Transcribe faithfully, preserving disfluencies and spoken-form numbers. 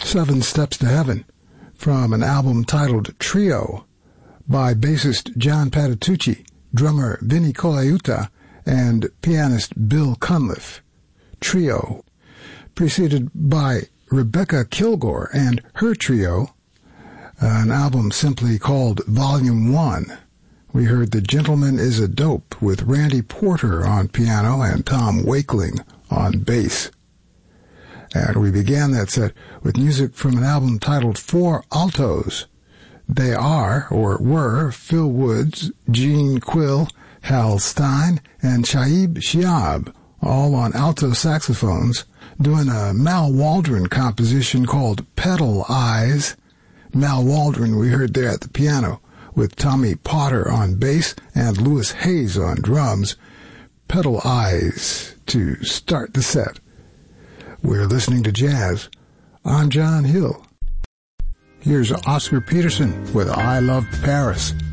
Seven Steps to Heaven, from an album titled Trio by bassist John Patitucci, drummer Vinny Colaiuta, and pianist Bill Cunliffe. Trio, preceded by Rebecca Kilgore and her trio, an album simply called Volume one. We heard The Gentleman is a Dope with Randy Porter on piano and Tom Wakeling on bass. And we began that set with music from an album titled Four Altos. They are, or were, Phil Woods, Gene Quill, Hal Stein, and Shaib Shiab, all on alto saxophones, doing a Mal Waldron composition called Pedal Eyes. Mal Waldron we heard there at the piano, with Tommy Potter on bass and Louis Hayes on drums. Pedal Eyes to start the set. We're listening to jazz. I'm John Hill. Here's Oscar Peterson with I Love Paris.